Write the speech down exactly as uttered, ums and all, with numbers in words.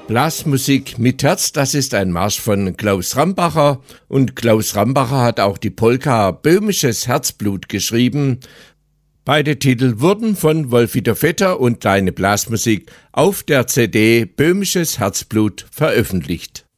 Blasmusik mit Herz, das ist ein Marsch von Klaus Rambacher, und Klaus Rambacher hat auch die Polka Böhmisches Herzblut geschrieben. Beide Titel wurden von Wolf-Dieter Vetter und Deine Blasmusik auf der C D Böhmisches Herzblut veröffentlicht.